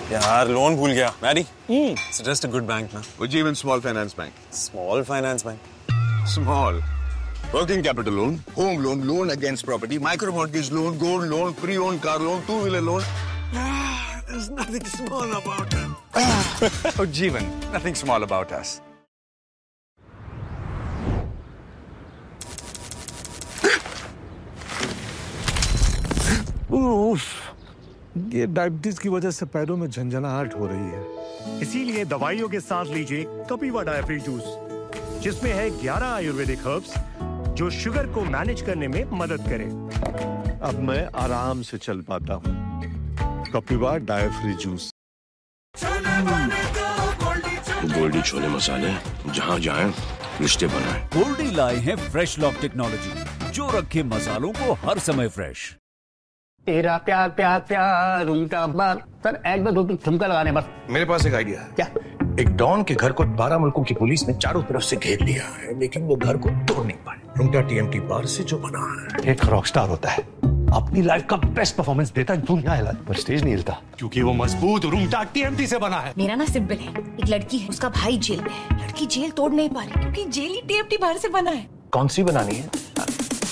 यार लोन भूल गया। Mary, suggest a good bank ना। Ujjivan Small Finance Bank. Small finance bank. Small. Working capital loan, home loan, loan against property, micro mortgage loan, gold loan, pre-owned car loan, two-wheeler loan. There's nothing small about it. Ujjivan, nothing small about us. ये diabetes की वजह से पैरों में झंझनाहट हो रही है। इसीलिए दवाइयों के साथ लीजिए कपिवा डायफ्री जूस, जिसमें है 11 आयुर्वेदिक हर्ब्स जो शुगर को मैनेज करने में मदद करें। अब मैं आराम से चल पाता हूँ। कपिवा डायफ्री जूस। गोल्डी छोले मसाले, जहाँ जाएं रिश्ते बनाएं। गोल्डी लाए हैं फ्रेश लॉक टेक्नोलॉजी, जो रखे मसालों को हर समय फ्रेश। तेरा प्यार प्यार प्यार उनका बार। सर एक दो ठुमका लगाने बस। मेरे पास एक आइडिया है। क्या? एक डॉन के घर को 12 मुल्कों की पुलिस ने चारों तरफ से घेर लिया है, लेकिन वो घर को तोड़ नहीं पाए। रुंगटा टीएमटी बार से जो बना है। एक रॉकस्टार होता है, अपनी लाइफ का बेस्ट परफॉर्मेंस देता है, दुनिया हिला पर स्टेज नहीं हिलता, क्योंकि वो मजबूत रुंगटा टीएमटी से बना है। मेरा ना सिंपल है, एक लड़की है, उसका भाई जेल में है, लड़की जेल तोड़ नहीं पा रही क्योंकि जेल ही टीएमटी बाहर से बना है। कौन सी बनानी है?